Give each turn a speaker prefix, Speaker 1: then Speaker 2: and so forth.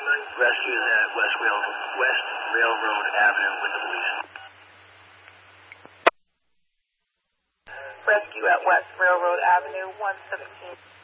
Speaker 1: Rescue is at West Railroad Avenue with the police.
Speaker 2: Rescue at West Railroad Avenue, 117.